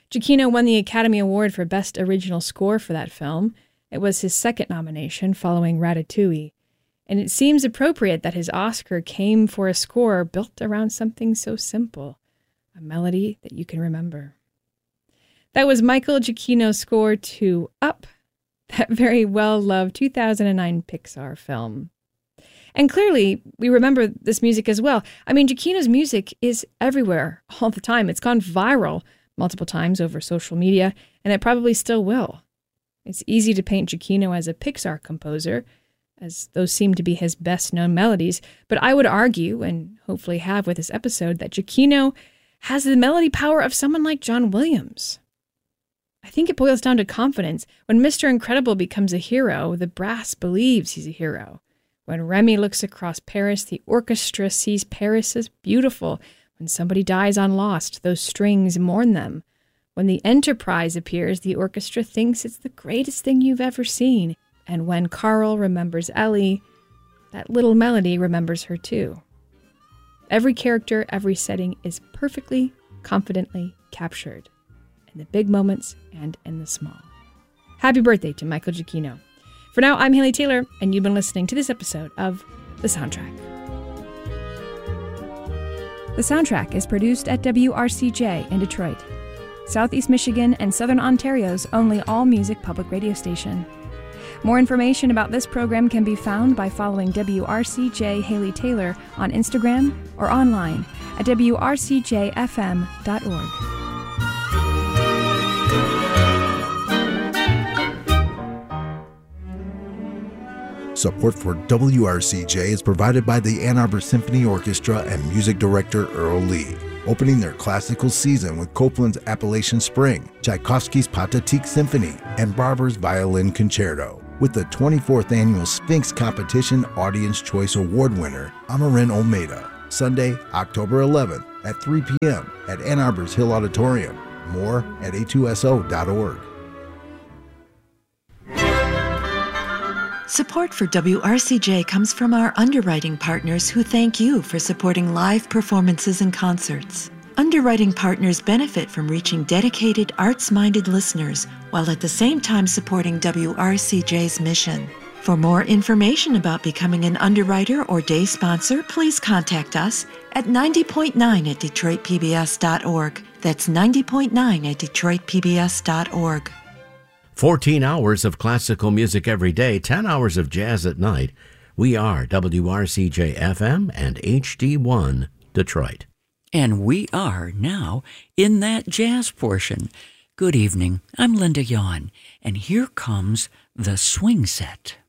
Giacchino won the Academy Award for Best Original Score for that film. It was his second nomination following Ratatouille. And it seems appropriate that his Oscar came for a score built around something so simple, a melody that you can remember. That was Michael Giacchino's score to Up, that very well-loved 2009 Pixar film. And clearly, we remember this music as well. I mean, Giacchino's music is everywhere all the time. It's gone viral multiple times over social media, and it probably still will. It's easy to paint Giacchino as a Pixar composer, as those seem to be his best-known melodies, but I would argue, and hopefully have with this episode, that Giacchino has the melody power of someone like John Williams. I think it boils down to confidence. When Mr. Incredible becomes a hero, the brass believes he's a hero. When Remy looks across Paris, the orchestra sees Paris as beautiful. When somebody dies on Lost, those strings mourn them. When the Enterprise appears, the orchestra thinks it's the greatest thing you've ever seen. And when Carl remembers Ellie, that little melody remembers her too. Every character, every setting is perfectly, confidently captured. In the big moments and in the small. Happy birthday to Michael Giacchino. For now, I'm Haley Taylor, and you've been listening to this episode of The Soundtrack. The Soundtrack is produced at WRCJ in Detroit, Southeast Michigan and Southern Ontario's only all-music public radio station. More information about this program can be found by following WRCJ Haley Taylor on Instagram or online at wrcjfm.org. Support for WRCJ is provided by the Ann Arbor Symphony Orchestra and music director Earl Lee, opening their classical season with Copland's Appalachian Spring, Tchaikovsky's Pathetique Symphony, and Barber's Violin Concerto, with the 24th Annual Sphinx Competition Audience Choice Award winner, Amarin Olmeda, Sunday, October 11th at 3 p.m. at Ann Arbor's Hill Auditorium. More at a2so.org. Support for WRCJ comes from our underwriting partners who thank you for supporting live performances and concerts. Underwriting partners benefit from reaching dedicated, arts-minded listeners while at the same time supporting WRCJ's mission. For more information about becoming an underwriter or day sponsor, please contact us at 90.9 at DetroitPBS.org. That's 90.9 at DetroitPBS.org. 14 hours of classical music every day, 10 hours of jazz at night. We are WRCJ-FM and HD1 Detroit. And we are now in that jazz portion. Good evening, I'm Linda Yawn, and here comes the Swing Set.